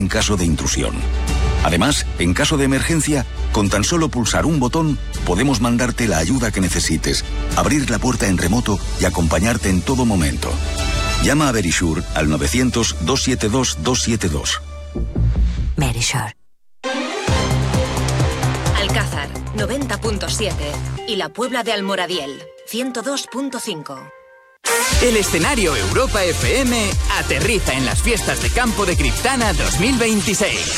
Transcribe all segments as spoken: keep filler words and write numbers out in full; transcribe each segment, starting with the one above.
en caso de intrusión. Además, en caso de emergencia, con tan solo pulsar un botón, podemos mandarte la ayuda que necesites, abrir la puerta en remoto y acompañarte en todo momento. Llama a Verisure al novecientos, doscientos setenta y dos, doscientos setenta y dos. Verisure. Alcázar, noventa punto siete. Y la Puebla de Almoradiel, ciento dos punto cinco. El escenario Europa F M aterriza en las fiestas de campo de Criptana dos mil veintiséis.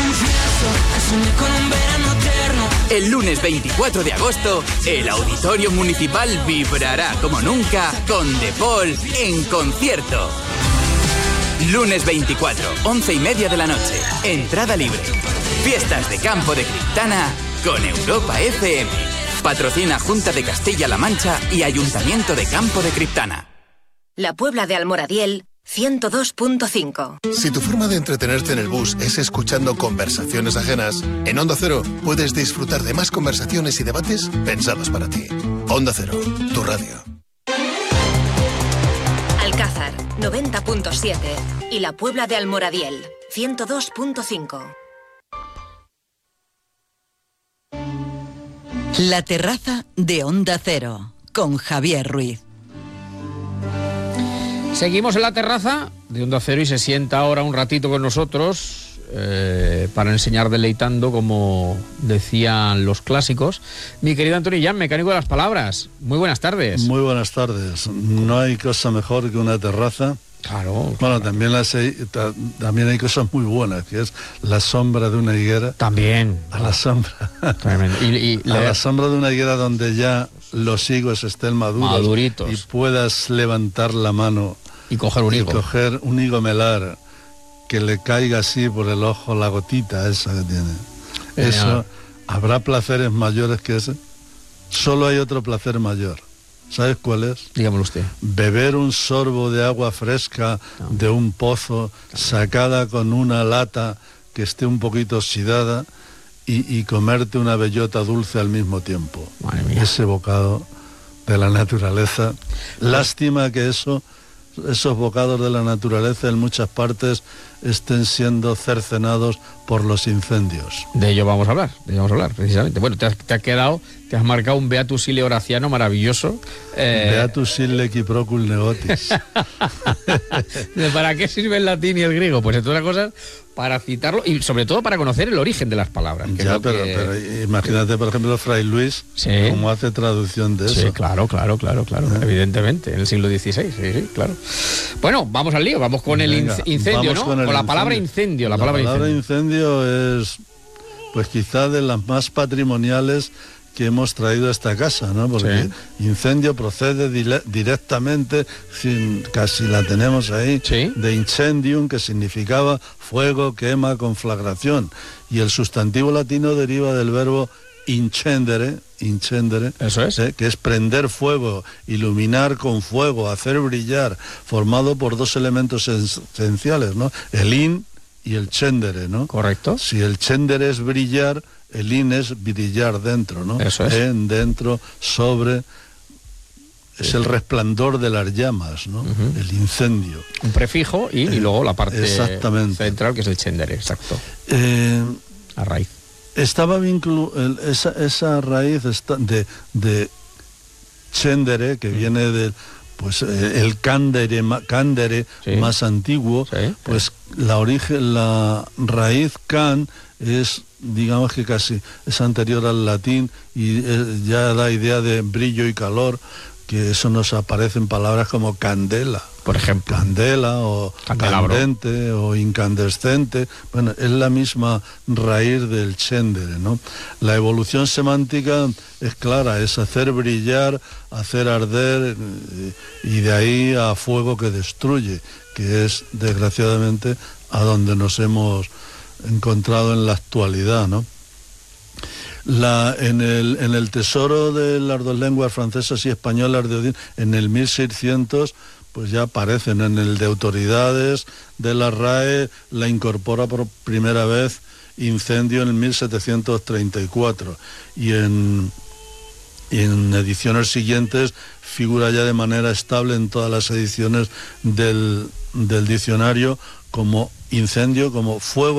El lunes veinticuatro de agosto, el Auditorio Municipal vibrará como nunca con The Paul en concierto. Lunes veinticuatro, once y media de la noche. Entrada libre. Fiestas de campo de Criptana con Europa F M. Patrocina Junta de Castilla-La Mancha y Ayuntamiento de Campo de Criptana. La Puebla de Almoradiel, ciento dos punto cinco. Si tu forma de entretenerte en el bus es escuchando conversaciones ajenas, en Onda Cero puedes disfrutar de más conversaciones y debates pensados para ti. Onda Cero, tu radio. Alcázar, noventa punto siete. Y la Puebla de Almoradiel, ciento dos punto cinco. La terraza de Onda Cero, con Javier Ruiz. Seguimos en la terraza de Onda Cero y se sienta ahora un ratito con nosotros eh, para enseñar deleitando, como decían los clásicos, mi querido Antonio Jan, mecánico de las palabras. Muy buenas tardes. Muy buenas tardes. No hay cosa mejor que una terraza. Claro. Bueno, claro. También, las hay, también hay cosas muy buenas, que es la sombra de una higuera. También. A la sombra. Y, y a la sombra de una higuera donde ya los higos estén maduros. Maduritos. Y puedas levantar la mano. Y coger un higo. Y coger un higo melar, que le caiga así por el ojo la gotita esa que tiene. Eh, Eso, ¿habrá placeres mayores que ese? Solo hay otro placer mayor. ¿Sabes cuál es? Dígamelo usted. Beber un sorbo de agua fresca no. de un pozo, no. sacada con una lata que esté un poquito oxidada y, y comerte una bellota dulce al mismo tiempo. Madre mía. Ese bocado de la naturaleza. Lástima que eso, esos bocados de la naturaleza en muchas partes estén siendo cercenados por los incendios. De ello vamos a hablar, de ello vamos a hablar, precisamente. Bueno, te has, te has quedado, te has marcado un Beatus Ille Horaciano maravilloso. Eh... Beatus Ille Quiprocul Negotis. ¿Para qué sirve el latín y el griego? Pues entre otras cosas, para citarlo y sobre todo para conocer el origen de las palabras. Que ya, es pero, que... pero imagínate, por ejemplo, Fray Luis, sí. cómo hace traducción de eso. Sí, claro, claro, claro, claro, ¿Eh? evidentemente, en el siglo dieciséis, sí, sí, claro. Bueno, vamos al lío, vamos con Venga, el incendio, ¿no? Con, el con la incendio. palabra incendio, la, la palabra, palabra incendio. incendio es, pues quizá de las más patrimoniales que hemos traído a esta casa, ¿no? Porque sí. incendio procede dile- directamente, sin, casi la tenemos ahí, sí. de incendium, que significaba fuego, quema, conflagración. Y el sustantivo latino deriva del verbo incendere, incendere, eso es, ¿eh? que es prender fuego, iluminar con fuego, hacer brillar, formado por dos elementos esenciales, ¿no? El in y el cendere, ¿no? Correcto. Si el cendere es brillar, el in es brillar dentro, ¿no? Eso es. En, dentro, sobre, es el resplandor de las llamas, ¿no? Uh-huh. El incendio. Un prefijo y, eh, y luego la parte exactamente. central, que es el cendere, exacto. Eh, a raíz. Estaba vinculado, esa, esa raíz está de, de cendere, que uh-huh. viene del, pues el cándere, cándere sí. más antiguo, sí. pues la origen, la raíz can es, digamos que casi es anterior al latín y eh, ya da idea de brillo y calor, que eso nos aparece en palabras como candela, por ejemplo. Candela o Candelabro. Candente o incandescente. Bueno, es la misma raíz del cendere, ¿no? La evolución semántica es clara, es hacer brillar, hacer arder, y de ahí a fuego que destruye, que es desgraciadamente a donde nos hemos encontrado en la actualidad, ¿no? La, en, el, en el tesoro de las dos lenguas francesas y españolas de Odín, en el mil seiscientos, pues ya aparecen. En el de autoridades de la R A E la incorpora por primera vez incendio en el mil setecientos treinta y cuatro, y en, y en ediciones siguientes figura ya de manera estable en todas las ediciones del, del diccionario como incendio, como fuego